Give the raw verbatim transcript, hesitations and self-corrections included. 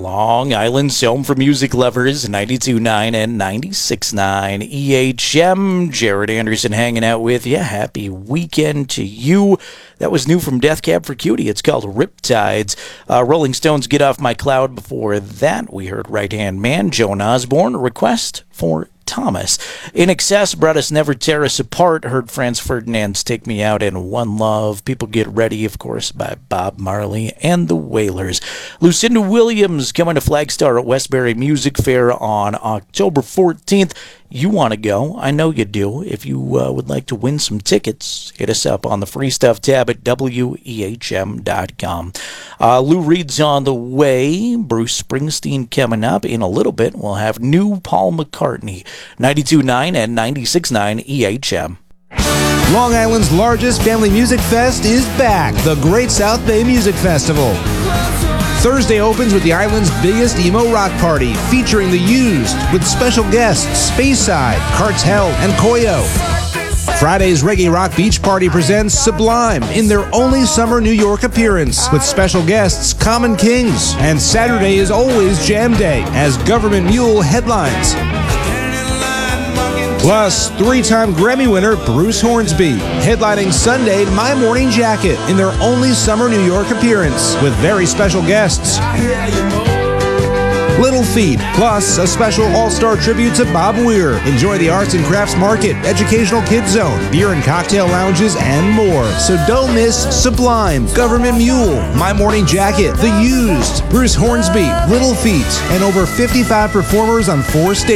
Long Island's home for music lovers, ninety-two point nine and ninety-six point nine E H M. Jared Anderson hanging out with you. Happy weekend to you. That was new from Death Cab for Cutie. It's called Riptides. Uh, Rolling Stones, Get Off My Cloud. Before that, we heard Right Hand Man, Joan Osborne, a request for Thomas. In Excess brought us Never Tear Us Apart. Heard Franz Ferdinand's Take Me Out and One Love. People Get Ready, of course, by Bob Marley and the Wailers. Lucinda Williams coming to Flagstar at Westbury Music Fair on October fourteenth. You want to go? I know you do. If you uh, would like to win some tickets, hit us up on the Free Stuff tab at W E H M dot com. Uh, Lou Reed's on the way. Bruce Springsteen coming up in a little bit. We'll have new Paul McCartney. ninety-two point nine and ninety-six point nine E H M. Long Island's largest family music fest is back, the Great South Bay Music Festival. Thursday opens with the island's biggest emo rock party, featuring The Used, with special guests Speyside, Cartel, and Koyo. Friday's Reggae Rock Beach Party presents Sublime in their only summer New York appearance, with special guests Common Kings. And Saturday is always Jam Day, as Government Mule headlines. Plus, three-time Grammy winner Bruce Hornsby, headlining Sunday My Morning Jacket in their only summer New York appearance, with very special guests. Little Feat, plus a special all-star tribute to Bob Weir. Enjoy the arts and crafts market, educational kids zone, beer and cocktail lounges, and more. So don't miss Sublime, Government Mule, My Morning Jacket, The Used, Bruce Hornsby, Little Feat, and over fifty-five performers on four stages.